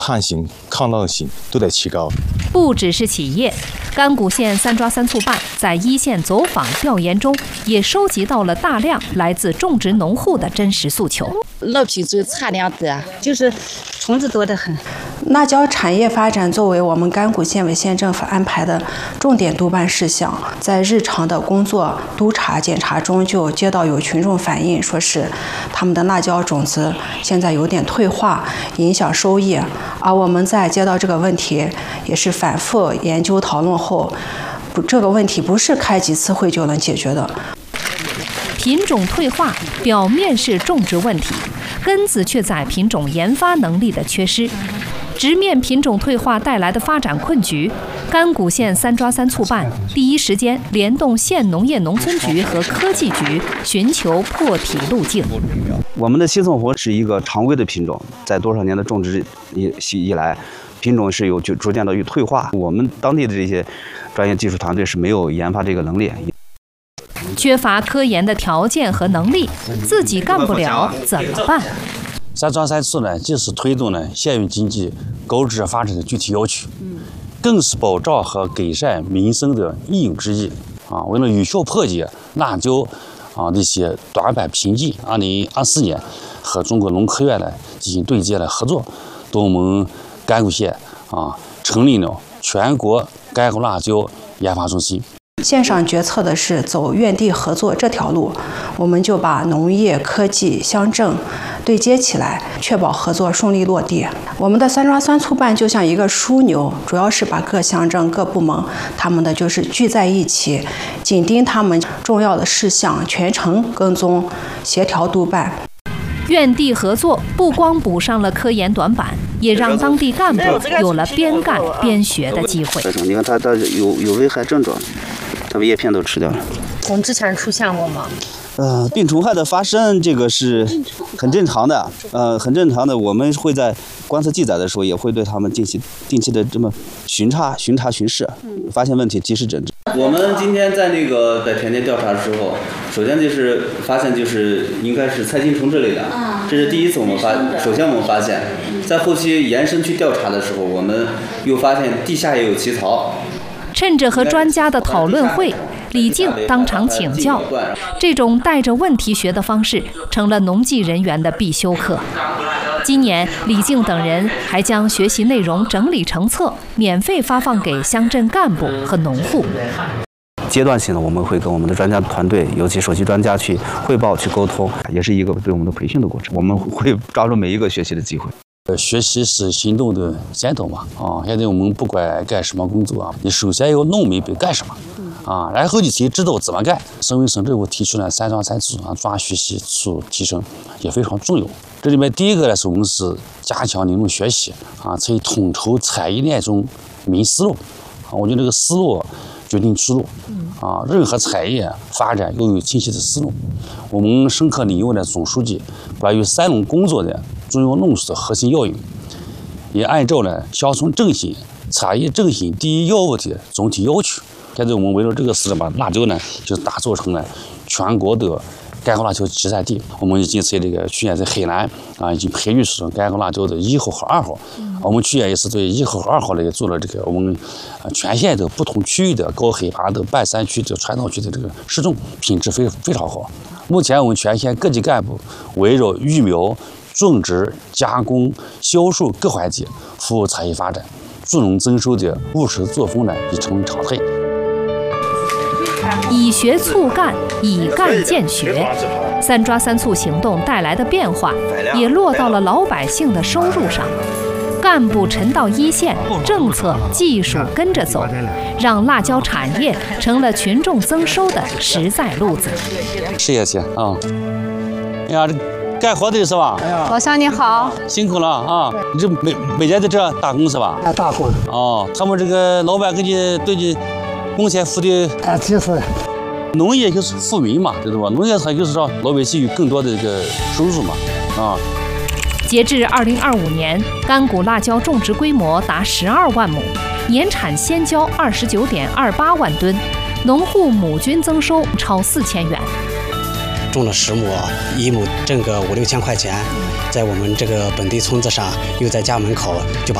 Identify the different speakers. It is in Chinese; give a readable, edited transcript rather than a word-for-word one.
Speaker 1: 弹性、抗浪性都得提高。
Speaker 2: 不只是企业，甘谷县三抓三促办在一线走访调研中，也收集到了大量来自种植农户的真实诉求。
Speaker 3: 辣皮最差量的，就是虫子多得很。
Speaker 4: 辣椒产业发展作为我们甘谷县委县政府安排的重点督办事项，在日常的工作督查检查中，就接到有群众反映，说是他们的辣椒种子现在有点退化，影响收益。而我们在接到这个问题，也是反复研究讨论后，这个问题不是开几次会就能解决的。
Speaker 2: 品种退化表面是种植问题，根子却在品种研发能力的缺失。直面品种退化带来的发展困局，甘谷县三抓三促办第一时间联动县农业农村局和科技局，寻求破题路径。
Speaker 5: 我们的西松湖是一个常规的品种，在多少年的种植以来，品种是逐渐的有退化。我们当地的这些专业技术团队是没有研发这个能力。
Speaker 2: 缺乏科研的条件和能力，自己干不了怎么办？
Speaker 6: 三抓三促呢，既是推动呢县域经济高质发展的具体要求，更是保障和改善民生的应有之义。为了有效破解辣椒这些短板瓶颈，2024年和中国农科院呢进行对接的合作，对我们甘谷县成立了全国甘谷辣椒研发中心。
Speaker 4: 县上决策的是走院地合作这条路，我们就把农业、科技、乡镇对接起来，确保合作顺利落地。我们的三抓三促办就像一个枢纽，主要是把各乡镇、各部门他们的就是聚在一起，紧盯他们重要的事项，全程跟踪、协调督办。
Speaker 2: 院地合作不光补上了科研短板，也让当地干部有了边干边学的机会。
Speaker 5: 你看它有危害症状，它把叶片都吃掉了。
Speaker 3: 我们之前出现过吗？
Speaker 5: 病虫害的发生，这个是很正常的，很正常的。我们会在观测记载的时候，也会对他们进行定期的这么巡视，发现问题及时整治。我们今天在田间调查的时候，首先就是发现应该是菜青虫之类的，这是第一次我们首先我们发现，在后期延伸去调查的时候，我们又发现地下也有起草。
Speaker 2: 趁着和专家的讨论会，李静当场请教，这种带着问题学的方式成了农技人员的必修课。今年，李静等人还将学习内容整理成册，免费发放给乡镇干部和农户。
Speaker 5: 阶段性的，我们会跟我们的专家团队，尤其首席专家去汇报、去沟通，也是一个对我们的培训的过程。我们会抓住每一个学习的机会。
Speaker 6: 学习是行动的先导嘛，现在我们不管干什么工作你首先要弄明白干什么，然后你才知道怎么干。省委省政府提出了三抓三促抓学习促提升也非常重要。这里面第一个呢，是我们是加强民众学习才统筹产业链中民思路我觉得这个思路决定出路任何产业发展要有清晰的思路。我们深刻领悟了总书记关于三农工作的重要论述的核心要领，也按照了乡村振兴、产业振兴第一要务的总体要求。现在我们围绕这个思路，把辣椒呢就打造成了全国的甘谷辣椒集散地。我们已经在去年在海南已经培育出甘谷辣椒的1号和2号。我们去年也是对1号和2号也做了我们全县的不同区域的高海拔的半山区的传统区的试种，品质非常好。目前我们全县各级干部围绕育苗、种植、加工、销售各环节服务产业发展，助农增收的务实作风呢已成为常态。
Speaker 2: 以学促干，以干见学，三抓三促行动带来的变化，也落到了老百姓的收入上。干部沉到一线，政策技术跟着走，让辣椒产业成了群众增收的实在路子。
Speaker 6: 试一下哎呀，这干活的是吧？
Speaker 7: 老乡你好，
Speaker 6: 辛苦了你这每年在这打工是吧？
Speaker 7: 打工。
Speaker 6: 他们这个老板给你对你工钱付的
Speaker 7: 其实
Speaker 6: 农业就是富民嘛，知道吧？农业它就是让老百姓有更多的收入嘛
Speaker 2: 截至2025年，甘谷辣椒种植规模达12万亩，年产鲜椒29.28万吨，农户亩均增收超4000元。
Speaker 8: 种了10亩，1亩挣个5、6千块钱，在我们这个本地村子上，又在家门口就把